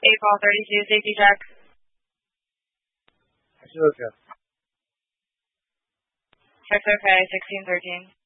Call 32, safety check. Check's okay. Check's okay, 1613.